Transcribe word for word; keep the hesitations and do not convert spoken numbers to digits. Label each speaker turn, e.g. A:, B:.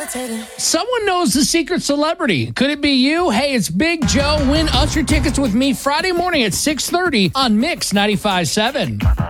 A: Someone knows the secret celebrity. Could it be you? Hey, it's Big Joe. Win Usher tickets with me Friday morning at six thirty on Mix ninety-five point seven.